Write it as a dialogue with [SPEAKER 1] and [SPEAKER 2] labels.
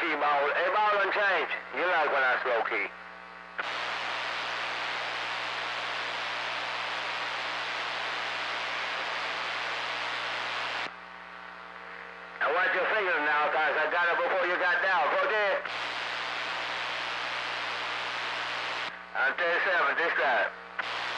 [SPEAKER 1] key ball. Every ball done change. You like when I slow key. I watch your fingers now, cause I got it before you got down. Go there. I'm 37 this time.